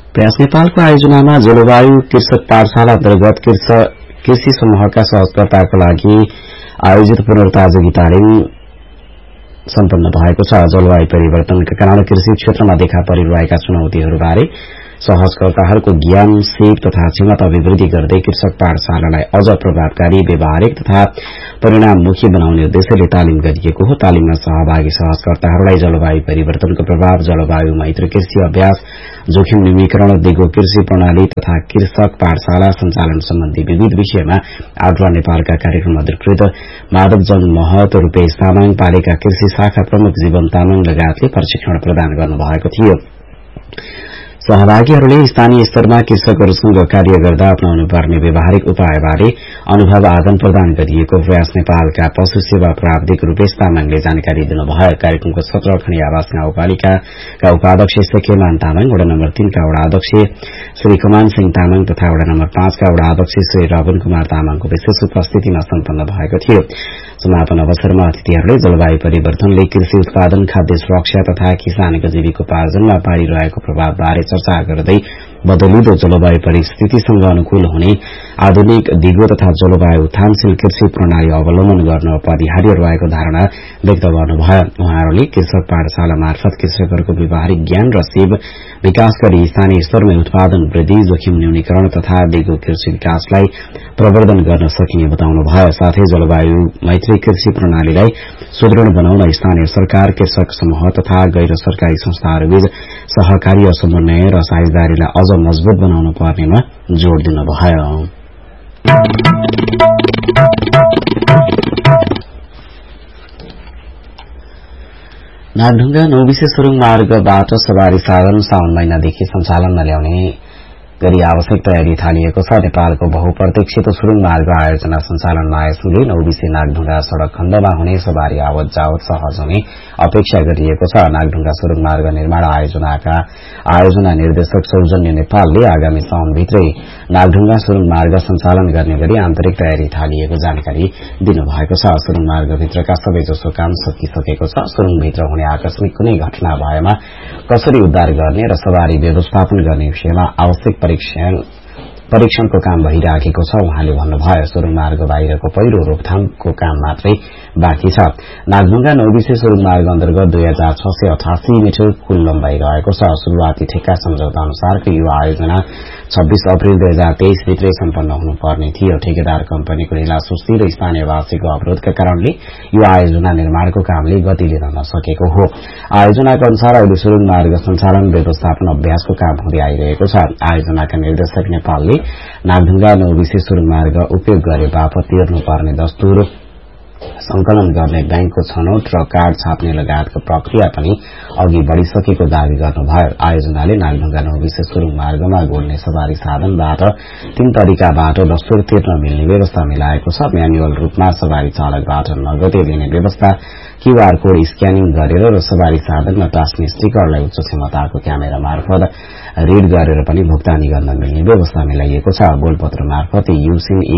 प्रयास नेपालको आयोजनामा जलवायु कृषक पाठशाला अन्तर्गत कृषि समूहका सहजकर्ताका लागि आयोजित पुनर्ताजगी तालिम सम्पन्न भएको छ। जलवायु परिवर्तनका कारण कृषि क्षेत्रमा देखा परिरहेका चुनौतीहरूबारे सहजकर्ताहरूको ज्ञान, सिप तथा क्षमता अभिवृद्धि गर्दै कृषक पाठशालालाई अझ प्रभावकारी, व्यावहारिक तथा परिणाममुखी बनाउने उद्देश्यले तालिम गरिएको हो। तालिममा सहभागी सहजकर्ताहरूलाई जलवायु परिवर्तनको प्रभाव, जलवायु मैत्री कृषि अभ्यास, जोखिम न्यूनीकरण, दिगो कृषि प्रणाली तथा कृषक पाठशाला सञ्चालन सम्बन्धी विविध विषयमा आठवटा नेपालका कार्यक्रम अधिकृत माधवजन महत, रूपेश तामाङ, पालिका कृषि शाखा प्रमुख जीवन तामाङ लगायतले प्रशिक्षण प्रदान गर्नुभएको थियो। सहभागीहरूले स्थानीय स्तरमा कृषकहरूसँग कार्य गर्दा अपनाउनु पर्ने व्यावहारिक उपायबारे अनुभव आदान प्रदान गरिएको प्रयास नेपालका पशु सेवा प्राविधिक रूपेश तामाङले जानकारी दिनुभयो। कार्यक्रमको 17 खनी आवास गाउँपालिकाका उपाध्यक्ष सेकेमान तामाङ, वडा नम्बर 3 का वडा अध्यक्ष श्री कमान सिंह तामाङ तथा वडा नम्बर 5 का वडा अध्यक्ष श्री रवन कुमार तामाङको विशेष उपस्थितिमा सम्पन्न भएको थियो। समापन अवसरमा अतिथिहरूले जलवायु परिवर्तनले कृषि उत्पादन, खाद्य सुरक्षा तथा किसानको जीविकोपार्जनमा पारिरहेको प्रभावबारे चर्चा गर्दै बदलिदो जलवायु परिस्थितिसँग अनुकूल हुने आधुनिक दिगो तथा जलवायु उत्थानशील कृषि प्रणाली अवलम्बन गर्न अपरिहार्य रहेको धारणा व्यक्त गर्नुभयो। उहाँहरूले कृषक पाठशाला मार्फत कृषकहरूको व्यावहारिक ज्ञान र सिप विकास गरी स्थानीय स्तरमै उत्पादन वृद्धि, जोखिम न्यूनीकरण तथा दिगो कृषि विकासलाई प्रवर्धन गर्न सकिने बताउनुभयो। साथै जलवायु मैत्री कृषि प्रणालीलाई सुदृढ़ बनाउन स्थानीय सरकार, कृषक समूह तथा गैर सरकारी संस्थाहरूबीच सहकारी समन्वय र साझेदारीलाई अझ मजबूत बनाउनु पर्नेमा जोड़ दिनुभयो। नागढुङ्गा नौबिसे सुरुङ मार्गबाट सवारी साधन साउन महिनादेखि सञ्चालनमा ल्याउने गरी आवश्यक तयारी थालिएको छ। नेपालको बहुप्रतीक्षित सुरुङ मार्ग आयोजना सञ्चालनमा आएसँगै नौबिसे नागढुङ्गा सड़क खण्डमा हुने सवारी आवत जावत सहज हुने अपेक्षा गरिएको छ। नागढुङ्गा सुरुङ मार्ग निर्माण आयोजना निर्देशक सौजन्य नेपालले आगामी साउनभित्रै नागढुङ्गा सुरुङ मार्ग सञ्चालन गर्ने गरी आन्तरिक तयारी थालिएको जानकारी दिनुभएको छ। सुरुङ मार्गभित्रका सबैजसो काम सकिसकेको छ। सुरुङभित्र हुने आकस्मिक कुनै घटना भएमा कसरी उद्धार गर्ने र सवारी व्यवस्थापन गर्ने विषयमा आवश्यक परीक्षणको काम भइराखेको छ। उहाँले भन्नुभयो, सुरुङ मार्ग बाहिरको पहिरो रोकथामको काम मात्रै बाँकी छ। नागढुङ्गा नौबिसे सुरुङ मार्ग अन्तर्गत 2688 मिटर कुल लम्बाई रहेको छ। शुरूआती ठेक्का सम्झौता अनुसारको यो आयोजना 26 अप्रिल 2023 भित्रै सम्पन्न हुनुपर्ने थियो। ठेकेदार कम्पनीको ढिलासुस्ती र स्थानीयवासीको अवरोधका कारणले यो आयोजना निर्माणको कामले गति लिन नसकेको हो। आयोजनाका अनुसार अहिले सुरुङ मार्ग सञ्चालन व्यवस्थापन अभ्यासको काम हुँदै आइरहेको छ। आयोजनाका निर्देशक नेपालले नागढुङ्गा नौबिसे सुरुङ मार्ग उपयोग गरे बापत तिर्नुपर्ने दस्तुर, संकलन गर्ने बैंकको छनौट र कार्ड छाप्ने लगायतको प्रक्रिया पनि अघि बढ़िसकेको दावी गर्नुभयो। आयोजनाले नागढुङ्गा नौबिसे सुरुङ मार्गमा गोड्ने सवारी साधनबाट 3 तरिकाबाट दस्तुर तिर्न मिल्ने व्यवस्था मिलाएको छ। म्यानुअल रूपमा सवारी चालकबाट नगदे लिने व्यवस्था, क्यूआर कोड स्क्यानिङ गरेर र सवारी साधनमा टाँस्ने स्टिकरलाई उच्च क्षमताको क्यामेरा मार्फत रिड गरेर पनि भुक्तानी गर्न मिल्ने व्यवस्था मिलाइएको छ। गोलपत्र मार्फत युसिम